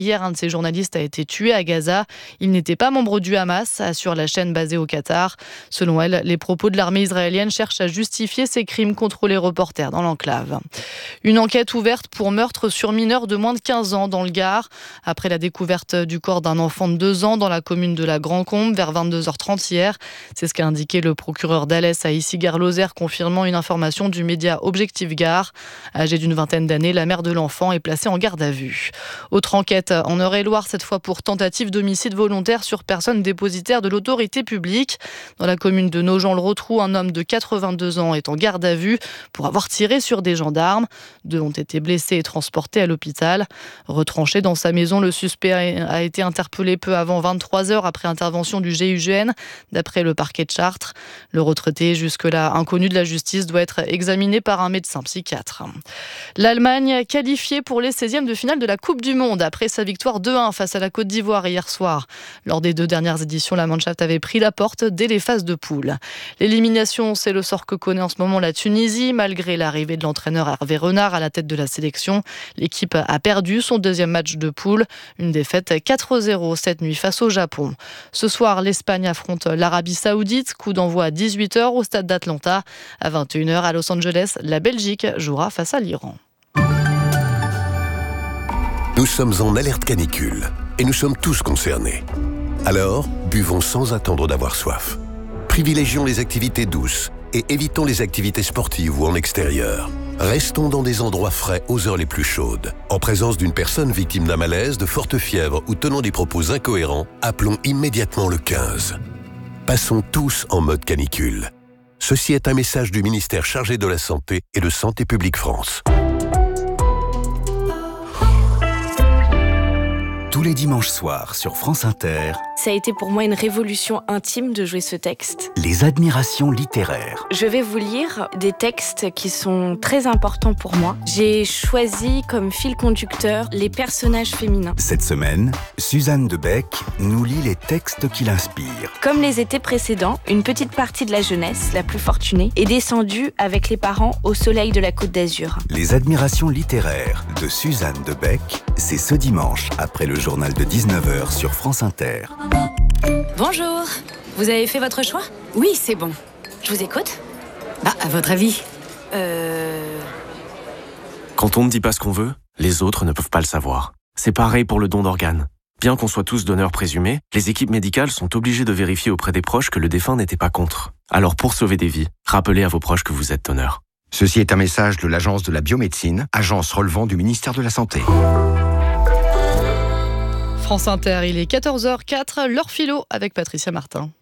Hier, un de ces journalistes a été tué à Gaza. Il n'était pas membre du Hamas, assure la chaîne basée au Qatar. Selon elle, les propos de l'armée israélienne cherchent à justifier ses crimes contre les reporters dans l'enclave. Une enquête ouverte pour meurtre sur mineur de moins de 15 ans dans le Gard. Après la découverte du corps d'un enfant de 2 ans dans la commune de la Grand-Combe vers 22h30 hier. C'est ce qu'a indiqué le procureur d'Alès à Issy-Gare-Lozère, confirmant une information du média Objectif Gare. Âgée d'une vingtaine d'années, la mère de l'enfant est placée en garde à vue. Autre enquête en Eure-et-Loire, cette fois pour tentative d'homicide volontaire sur personne dépositaire de l'autorité publique. Dans la commune de Nogent-le-Rotrou, un homme de 82 ans est en garde à vue pour avoir tiré sur des gendarmes. 2 ont été blessés et transportés à l'hôpital. Retranché dans sa maison, le suspect a été interpellé peu avant 23h après intervention du GIGN, d'après le parquet de Chartres. Le retraité, jusque-là inconnu de la justice, doit être examiné par un médecin psychiatre. L'Allemagne qualifiée pour les 16e de finale de la Coupe du Monde après sa victoire 2-1 face à la Côte d'Ivoire hier soir. Lors des 2 dernières éditions, la Mannschaft avait pris la porte dès les phases de poule. L'élimination, c'est le sort que connaît en ce moment la Tunisie. Malgré l'arrivée de l'entraîneur Hervé Renard à la tête de la sélection, l'équipe a perdu son 2e match de poule. Une défaite 4-0 cette nuit face au Japon. Ce soir, l'Espagne affronte l'Arabie Saoudite. Coup d'envoi à 18h au stade d'Atlanta. À 21h à Los Angeles, la Belgique jouera face à l'Iran. Nous sommes en alerte canicule et nous sommes tous concernés. Alors, buvons sans attendre d'avoir soif. Privilégions les activités douces et évitons les activités sportives ou en extérieur. Restons dans des endroits frais aux heures les plus chaudes. En présence d'une personne victime d'un malaise, de forte fièvre ou tenant des propos incohérents, appelons immédiatement le 15. Passons tous en mode canicule. Ceci est un message du ministère chargé de la Santé et de Santé publique France. Tous les dimanches soirs sur France Inter, ça a été pour moi une révolution intime de jouer ce texte. Les admirations littéraires. Je vais vous lire des textes qui sont très importants pour moi. J'ai choisi comme fil conducteur les personnages féminins. Cette semaine, Suzanne Debec nous lit les textes qui l'inspirent. Comme les étés précédents, une petite partie de la jeunesse, la plus fortunée, est descendue avec les parents au soleil de la Côte d'Azur. Les admirations littéraires de Suzanne Debec, c'est ce dimanche après le journal de 19h sur France Inter. Bonjour, vous avez fait votre choix ? Oui, c'est bon. Je vous écoute. À votre avis ? Quand on ne dit pas ce qu'on veut, les autres ne peuvent pas le savoir. C'est pareil pour le don d'organes. Bien qu'on soit tous donneurs présumés, les équipes médicales sont obligées de vérifier auprès des proches que le défunt n'était pas contre. Alors pour sauver des vies, rappelez à vos proches que vous êtes donneur. Ceci est un message de l'Agence de la biomédecine, agence relevant du ministère de la Santé. France Inter, il est 14h04, l'heure philo avec Patricia Martin.